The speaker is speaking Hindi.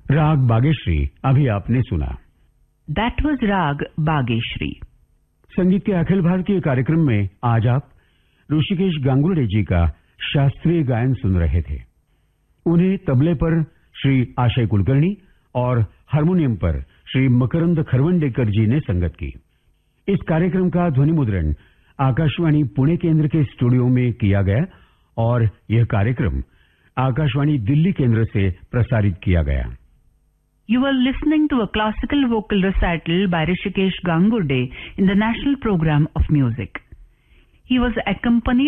राग बागेश्री अभी आपने सुना। दैट वाज राग बागेश्री। संगीत के अखिल भारतीय कार्यक्रम में आज आप ऋषिकेश गांगुर्डे जी का शास्त्रीय गायन सुन रहे थे। उन्हें तबले पर श्री आशय कुलकर्णी और हारमोनियम पर श्री मकरंद खरवंडेकर जी ने संगत की। इस कार्यक्रम का ध्वनि मुद्रण आकाशवाणी पुणे केंद्र के स्टूडियो में किया गया और यह कार्यक्रम आकाशवाणी दिल्ली केंद्र से प्रसारित किया गया। You are listening to a classical vocal recital by Rishikesh Gangurde in the National Program of Music. He was accompanied